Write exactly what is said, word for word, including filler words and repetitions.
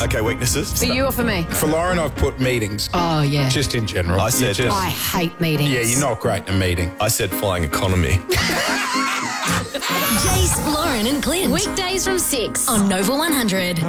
Okay, weaknesses. For you or for me? For Lauren, I've put meetings. Oh, yeah. Just in general. I said- You just- I hate meetings. yeah, you're not great in a meeting. I said flying economy. Jace, Lauren and Clint. Weekdays from six on Nova one hundred.